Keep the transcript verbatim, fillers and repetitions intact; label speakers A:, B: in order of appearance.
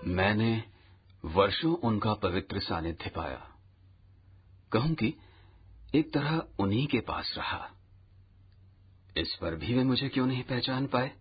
A: मैंने वर्षों उनका पवित्र सानिध्य पाया। कहूं कि एक तरह उन्हीं के पास रहा। इस पर भी वे मुझे क्यों नहीं पहचान पाए?